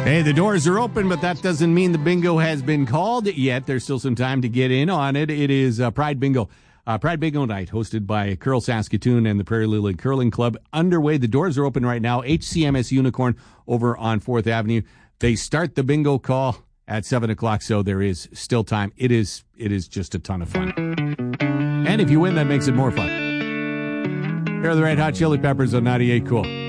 Hey, the doors are open, but that doesn't mean the bingo has been called yet. There's still some time to get in on it. It is Pride Bingo. Pride Bingo Night, hosted by Curl Saskatoon and the Prairie Lily Curling Club, underway. The doors are open right now. HCMS Unicorn over on 4th Avenue. They start the bingo call at 7 o'clock, so there is still time. It is just a ton of fun. And if you win, that makes it more fun. Here are the Red Hot Chili Peppers on 98 Cool.